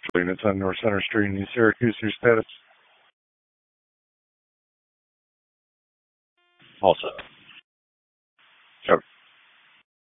and it's on North Center Street in East Syracuse. Your status? Also.